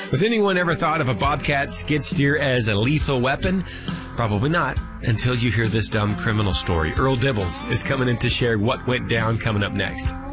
Has anyone ever thought of a bobcat skid steer as a lethal weapon? Probably not, until you hear this dumb criminal story. Earl Dibbles is coming in to share what went down coming up next.